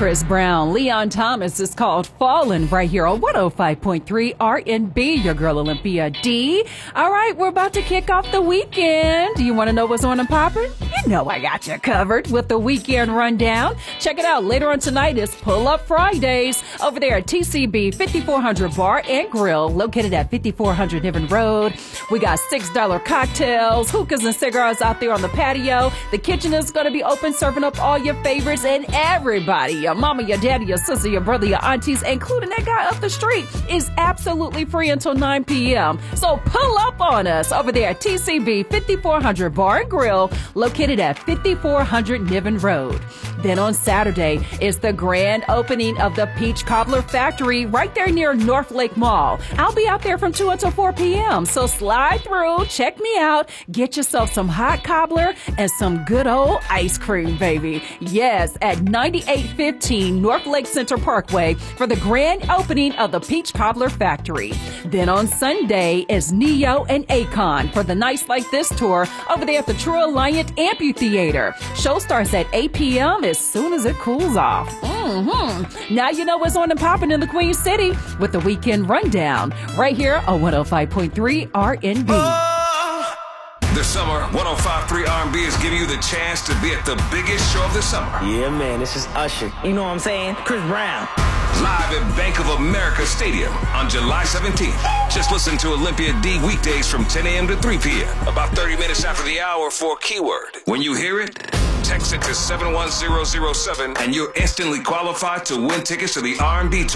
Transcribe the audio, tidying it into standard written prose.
Chris Brown, Leon Thomas is called Fallin' right here on 105.3 R&B, your girl Olympia D. All right, we're about to kick off the weekend. Do you want to know what's on and poppin'? You know I got you covered with the weekend rundown. Check it out. Later on tonight is Pull Up Fridays over there at TCB 5400 Bar and Grill, located at 5400 Niven Road. We got $6 cocktails, hookahs and cigars out there on the patio. The kitchen is going to be open, serving up all your favorites, and everybody, your mama, your daddy, your sister, your brother, your aunties, including that guy up the street, is absolutely free until 9 p.m. So pull up on us over there at TCB 5400 Bar and Grill, located at 5400 Niven Road. Then on Saturday is the grand opening of the Peach Cobbler Factory right there near North Lake Mall. I'll be out there from 2 until 4 p.m. So slide through, check me out, get yourself some hot cobbler and some good old ice cream, baby. Yes, at 9815 North Lake Center Parkway for the grand opening of the Peach Cobbler Factory. Then on Sunday is Neo and Akon for the Nights Like This tour over there at the True Alliant Amphitheater. Show starts at 8 p.m. as soon as it cools off. Now you know what's on and popping in the Queen City with the weekend rundown right here on 105.3 R&B. This summer, 105.3 R&B is giving you the chance to be at the biggest show of the summer. Yeah, man, this is Usher. You know what I'm saying? Chris Brown. Live at Bank of America Stadium on July 17th. Just listen to Olympia D weekdays from 10 a.m. to 3 p.m. About 30 minutes after the hour for a keyword. When you hear it, text it to 71007 and you're instantly qualified to win tickets to the R&B tour.